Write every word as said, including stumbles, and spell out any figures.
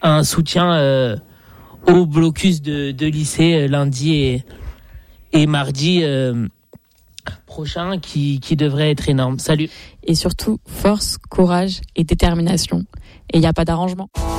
un soutien euh, au blocus de, de lycée euh, lundi et, et mardi euh, prochain qui, qui devrait être énorme. Salut. Et surtout, force, courage et détermination. Et il n'y a pas d'arrangement.